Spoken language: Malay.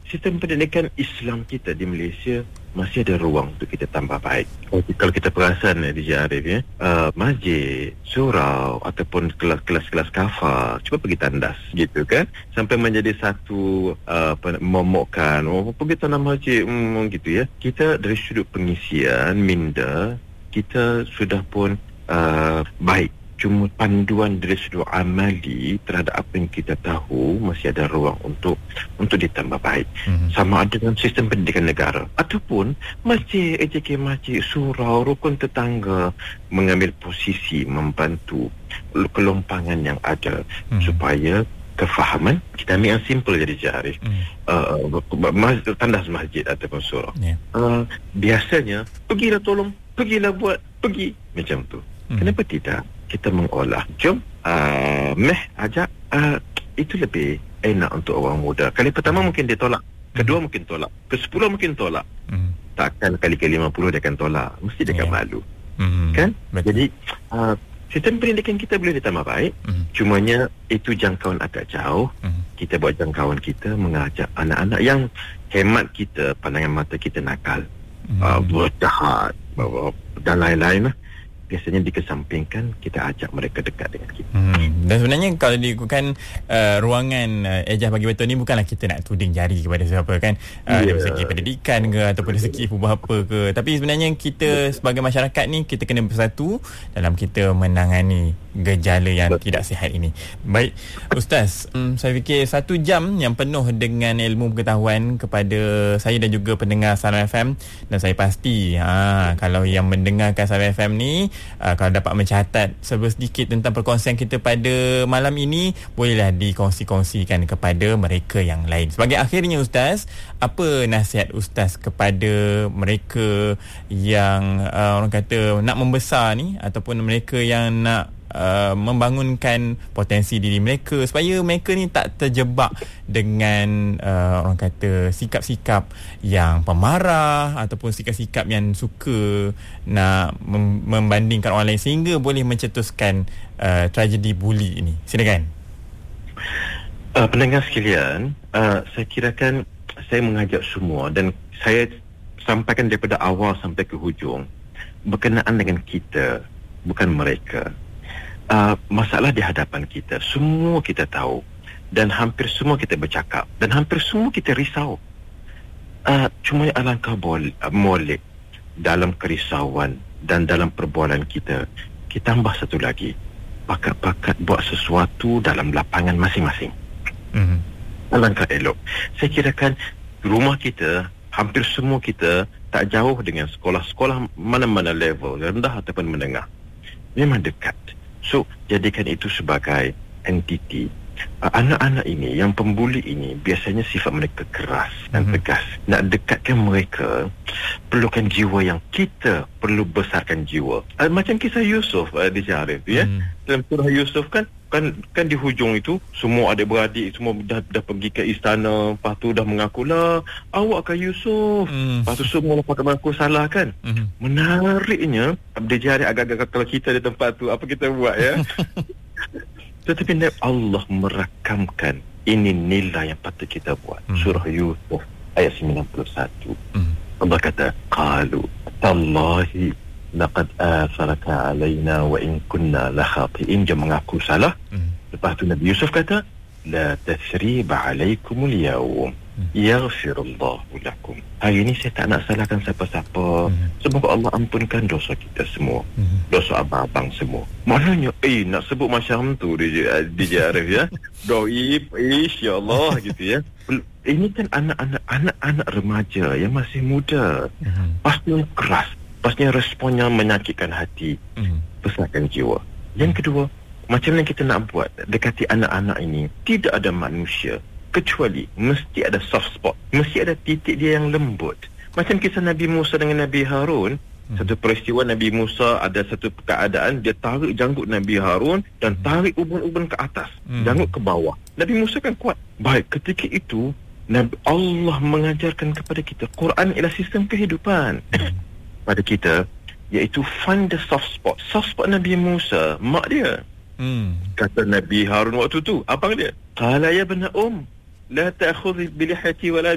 sistem pendidikan Islam kita di Malaysia masih ada ruang untuk kita tambah baik. Kalau kita perasan DJ Arif ya, masjid, surau ataupun kelas-kelas kafa, cuba pergi tandas gitu kan, sampai menjadi satu momokkan, pergi tanam masjid gitu ya. Kita dari sudut pengisian minda kita sudah pun baik. Cuma panduan dari sudut amali terhadap apa yang kita tahu masih ada ruang untuk ditambah baik. Sama ada dalam sistem pendidikan negara ataupun masjid, EJK masjid, surau, rukun tetangga mengambil posisi membantu kelompangan yang ada supaya kefahaman, kita ambil yang simple jadi Jarif, tandas masjid ataupun surau. Biasanya pergilah buat macam tu. Kenapa tidak kita mengolah? Jom ajak, itu lebih enak untuk orang muda. Kali pertama mungkin dia tolak, kedua mungkin tolak, ke-10 mungkin tolak. Takkan kali ke-50 dia akan tolak, mesti dia akan malu. Kan? Betul. Jadi sistem pendidikan kita boleh ditambah baik, cumanya itu jangkauan agak jauh. Kita buat jangkauan kita mengajak anak-anak yang hemat kita, pandangan mata kita nakal, berjahat dan lain-lain lah. Biasanya dikesampingkan, kita ajak mereka dekat dengan kita. Dan sebenarnya kalau diikutkan ruangan Ejah Pagi Betul ni, bukanlah kita nak tuding jari kepada siapa kan, dari segi pendidikan ke ataupun dari segi apa ke, tapi sebenarnya kita sebagai masyarakat ni kita kena bersatu dalam kita menangani gejala yang tidak sihat ini. Baik Ustaz, saya fikir 1 jam yang penuh dengan ilmu pengetahuan kepada saya dan juga pendengar Salam FM, dan saya pasti kalau yang mendengarkan Salam FM ni, kalau dapat mencatat sedikit tentang perkongsian kita pada malam ini, bolehlah dikongsi-kongsikan kepada mereka yang lain. Sebagai akhirnya Ustaz, apa nasihat Ustaz kepada mereka yang orang kata nak membesar ni, ataupun mereka yang nak membangunkan potensi diri mereka supaya mereka ni tak terjebak dengan orang kata sikap-sikap yang pemarah ataupun sikap-sikap yang suka nak membandingkan orang lain sehingga boleh mencetuskan tragedi buli ini. Silakan. Pendengar sekalian, saya kirakan saya mengajak semua dan saya sampaikan daripada awal sampai ke hujung berkenaan dengan kita, bukan mereka. Masalah di hadapan kita semua kita tahu, dan hampir semua kita bercakap, dan hampir semua kita risau. Cuma alangkah molek dalam kerisauan dan dalam perbualan kita tambah satu lagi, pakat-pakat buat sesuatu dalam lapangan masing-masing. Alangkah elok. Saya kirakan rumah kita, hampir semua kita tak jauh dengan sekolah-sekolah mana-mana level, rendah ataupun menengah, memang dekat. So, jadikan itu sebagai entiti. Anak-anak ini, yang pembuli ini, biasanya sifat mereka keras dan tegas. Nak dekatkan mereka, perlukan jiwa yang kita perlu besarkan jiwa. Macam kisah Yusuf di Syarif, ya. Dalam surah Yusuf kan di hujung itu semua adik-beradik semua dah pergi ke istana, lepas tu dah mengakulah awak kan Yusuf, lepas tu semua lepas mengaku salah kan. Menariknya dia jari agak-agak kalau kita di tempat tu apa kita buat ya. Tetapi Allah merakamkan ini nilai yang patut kita buat. Surah Yusuf ayat 91. Allah kata qalu tallahi laqad asaraka alaina wa in kunna la khati'in. Dia mengaku salah. Lepas tu Nabi Yusuf kata la tathriba alaikumul yawm yaghfirullahu lakum. Hari ini saya tak nak salahkan siapa-siapa. Semoga Allah ampunkan dosa kita semua, dosa abang-abang semua. Maknanya nak sebut macam tu DJ Arif ya. Doib insya-Allah gitu ya. Ini kan anak-anak remaja yang masih muda. Pastinya keras, pastinya responnya menyakitkan hati, besarkan jiwa. Yang kedua, macam mana kita nak buat dekati anak-anak ini? Tidak ada manusia kecuali mesti ada soft spot, mesti ada titik dia yang lembut. Macam kisah Nabi Musa dengan Nabi Harun. Satu peristiwa Nabi Musa ada satu keadaan, dia tarik janggut Nabi Harun dan tarik ubun-ubun ke atas, janggut ke bawah. Nabi Musa kan kuat. Baik, ketika itu Allah mengajarkan kepada kita, Quran ialah sistem kehidupan pada kita, iaitu find the soft spot. Soft spot Nabi Musa, mak dia. Kata Nabi Harun waktu tu, abang dia, qala ya bna la ta'khudh bi lihiyati wala